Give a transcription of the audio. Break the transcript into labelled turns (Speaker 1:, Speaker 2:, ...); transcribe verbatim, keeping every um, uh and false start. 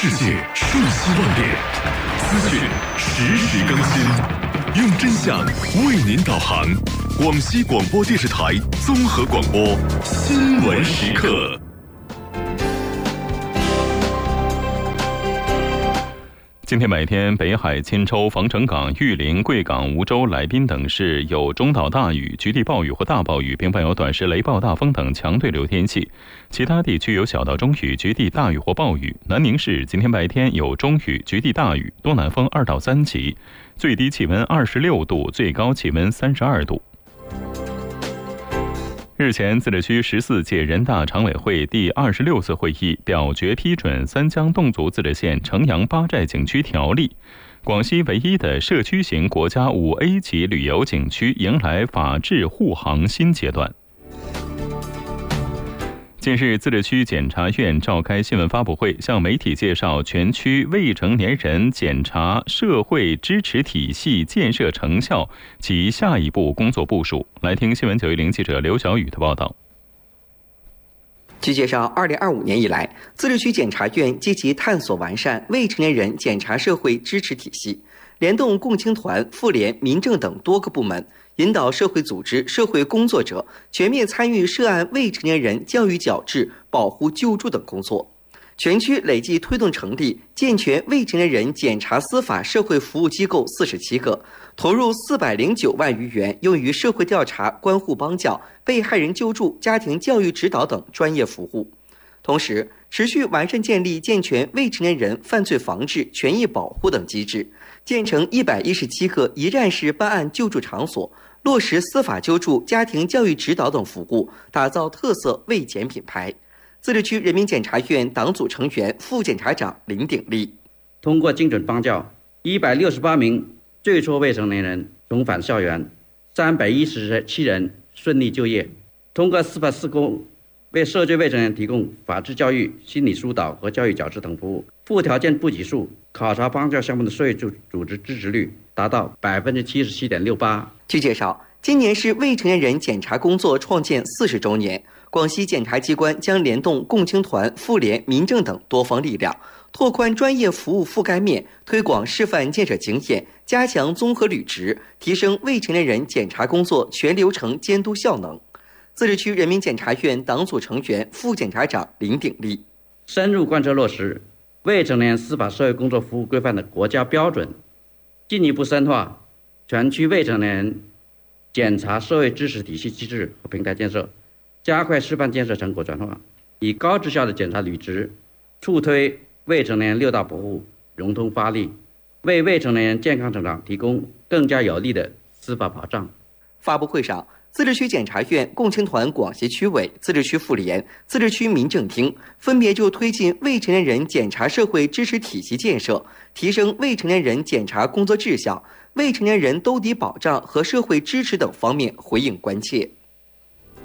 Speaker 1: 世界瞬息万变，资讯实时更新，用真相为您导航。广西广播电视台综合广播新闻时刻。今天白天，北海、钦州、防城港、玉林、贵港、梧州、来宾等市有中到大雨、局地暴雨或大暴雨，并伴有短时雷暴、大风等强对流天气。其他地区有小到中雨、局地大雨或暴雨。南宁市今天白天有中雨、局地大雨，东南风二到三级，最低气温二十六度，最高气温三十二度。日前，自治区十四届人大常委会第二十六次会议表决批准三江侗族自治县城阳八寨景区条例，广西唯一的社区型国家五 A 级旅游景区迎来法治护航新阶段。近日，自治区检察院召开新闻发布会，向媒体介绍全区未成年人检察社会支持体系建设成效及下一步工作部署。来听新闻九一零记者刘小雨的报道。
Speaker 2: 据介绍，二零二五年以来，自治区检察院积极探索完善未成年人检察社会支持体系，联动共青团、妇联、民政等多个部门，引导社会组织、社会工作者全面参与涉案未成年人教育矫治、保护救助等工作。全区累计推动成立健全未成年人检察司法社会服务机构四十七个，投入四百零九万余元用于社会调查、关护帮教、被害人救助、家庭教育指导等专业服务。同时，持续完善建立健全未成年人犯罪防治、权益保护等机制，建成一百一十七个一站式办案救助场所，落实司法救助、家庭教育指导等服务，打造特色未检品牌。自治区人民检察院党组成员、副检察长林鼎立，
Speaker 3: 通过精准帮教，一百六十八名最初未成年人重返校园，三百一十七人顺利就业。通过司法施工，为涉罪未成年人提供法治教育、心理疏导和教育矫治等服务。附条件部级数考察帮教项目的社会组织支持率达到百分之七十七点六八。
Speaker 2: 据介绍，今年是未成年人检察工作创建四十周年。广西检察机关将联动共青团、妇联、民政等多方力量，拓宽专业服务覆盖面，推广示范建设经验，加强综合履职，提升未成年人检察工作全流程监督效能。自治区人民检察院党组成员、副检察长林鼎立，
Speaker 3: 深入贯彻落实未成年司法社会工作服务规范的国家标准，进一步深化全区未成年人检察社会支持体系机制和平台建设，加快示范建设成果转化，以高质效的检察履职，促推未成年人六大保护融通发力，为未成年人健康成长提供更加有力的司法保障。
Speaker 2: 发布会上，自治区检察院、共青团广西区委、自治区妇联、自治区民政厅分别就推进未成年人检察社会支持体系建设、提升未成年人检察工作质效、未成年人兜底保障和社会支持等方面回应关切。